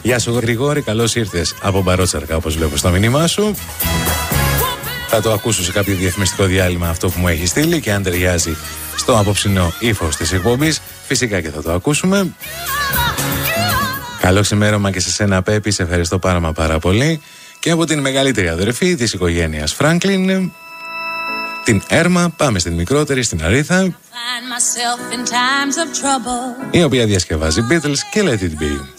Γεια σου Γρηγόρη, καλώς ήρθες από Μπαρότσαρκα, όπως βλέπω στο μήνυμά σου. Θα το ακούσω σε κάποιο διαφημιστικό διάλειμμα αυτό που μου έχει στείλει και αν ταιριάζει στο απόψινό ύφος της εκπομπής, φυσικά και θα το ακούσουμε. Καλό ξημέρωμα και σε σένα Πέπη, σε ευχαριστώ πάρα πολύ. Και από την μεγαλύτερη αδερφή της οικογένειας Φράγκλιν, την Έρμα, πάμε στην μικρότερη, στην Αρίθα, η οποία διασκευάζει Beatles και Let It Be.